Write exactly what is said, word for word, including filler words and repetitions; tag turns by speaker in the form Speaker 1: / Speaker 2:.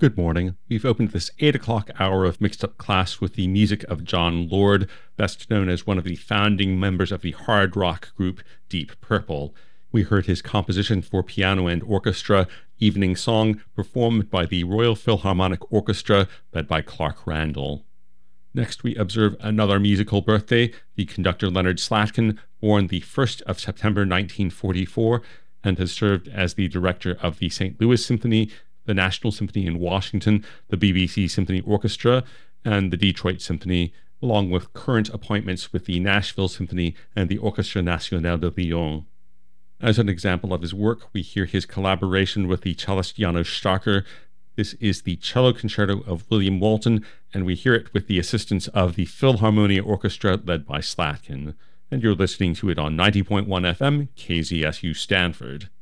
Speaker 1: Good morning. We've opened this eight o'clock hour of Mixed Up Class with the music of Jon Lord, best known as one of the founding members of the hard rock group Deep Purple. We heard his composition for piano and orchestra, Evening Song, performed by the Royal Philharmonic Orchestra, led by Clark Randall. Next, we observe another musical birthday, the conductor Leonard Slatkin, born the first of September nineteen forty-four, and has served as the director of the Saint Louis Symphony, the National Symphony in Washington, the B B C Symphony Orchestra, and the Detroit Symphony, along with current appointments with the Nashville Symphony and the Orchestre Nationale de Lyon. As an example of his work, we hear his collaboration with the cellist Janos Starker. This is the Cello Concerto of William Walton, and we hear it with the assistance of the Philharmonia Orchestra led by Slatkin. And you're listening to it on ninety point one F M, K Z S U Stanford.